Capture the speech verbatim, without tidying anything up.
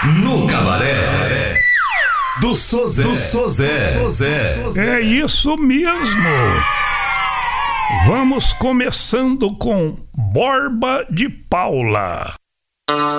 no cabaré do Sozé. Do Sozé. É isso mesmo. Vamos começando com Borba de Paula.